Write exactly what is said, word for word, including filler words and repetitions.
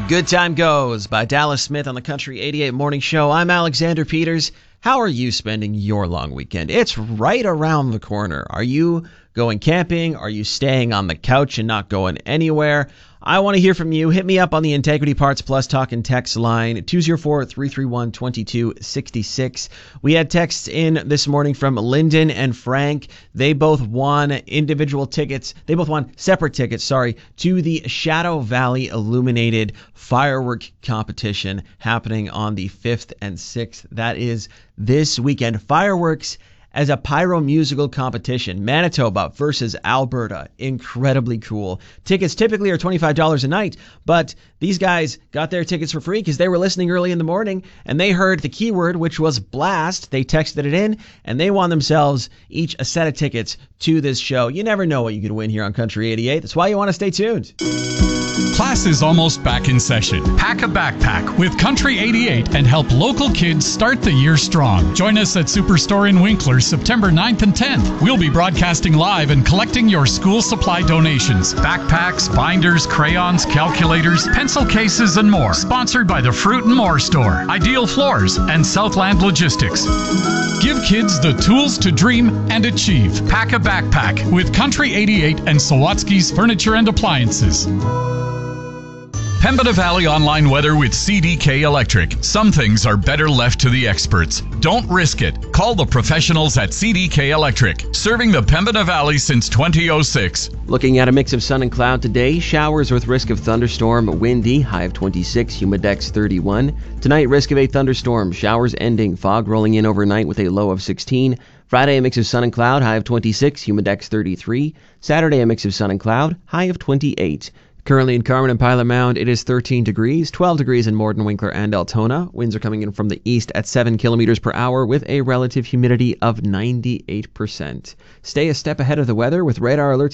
Good Time Goes by Dallas Smith on the Country eighty-eight Morning Show. I'm Alexander Peters. How are you spending your long weekend? It's right around the corner. Are you going camping? Are you staying on the couch and not going anywhere? I want to hear from you. Hit me up on the Integrity Parts Plus talk and text line, two oh four, three three one, two two six six. We had texts in this morning from Lyndon and Frank. They both won individual tickets. They both won separate tickets, sorry, to the Shadow Valley Illuminated Firework Competition happening on the fifth and sixth. That is this weekend. Fireworks as a pyro musical competition. Manitoba versus Alberta. Incredibly cool. Tickets typically are twenty-five dollars a night, but these guys got their tickets for free because they were listening early in the morning and they heard the keyword, which was blast. They texted it in and they won themselves each a set of tickets to this show. You never know what you could win here on Country eighty-eight. That's why you want to stay tuned. Class is almost back in session. Pack a backpack with Country eighty-eight and help local kids start the year strong. Join us at Superstore in Winkler September ninth and tenth. We'll be broadcasting live and collecting your school supply donations. Backpacks, binders, crayons, calculators, pencil cases, and more. Sponsored by the Fruit and More Store, Ideal Floors, and Southland Logistics. Give kids the tools to dream and achieve. Pack a backpack with Country eighty-eight and Sawatsky's Furniture and Appliances. Pembina Valley Online Weather with C D K Electric. Some things are better left to the experts. Don't risk it. Call the professionals at C D K Electric, serving the Pembina Valley since two thousand six. Looking at a mix of sun and cloud today, showers with risk of thunderstorm, windy, high of twenty-six, humidex thirty-one. Tonight, risk of a thunderstorm, showers ending, fog rolling in overnight with a low of sixteen. Friday, a mix of sun and cloud, high of twenty-six, humidex thirty-three. Saturday, a mix of sun and cloud, high of twenty-eight. Currently in Carmen and Pilot Mound, it is thirteen degrees, twelve degrees in Morden, Winkler, and Altona. Winds are coming in from the east at seven kilometers per hour with a relative humidity of ninety-eight percent. Stay a step ahead of the weather with radar alerts